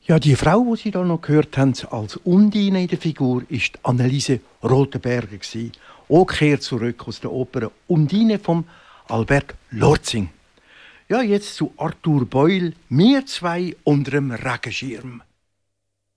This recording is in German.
Ja, die Frau, die Sie da noch gehört haben, als Undine in der Figur, ist Anneliese Rothenberger gsi. Auch kehrt zurück aus der Oper Undine von Albert Lorzing. Ja, jetzt zu Arthur Boyle, «Wir zwei unter dem Regenschirm».